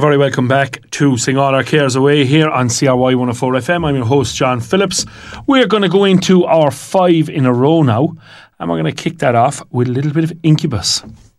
very welcome back to Sing All Our Cares Away here on CRY 104 FM. I'm your host, John Phillips. We're going to go into our 5 in a row now, and we're going to kick that off with a little bit of Incubus.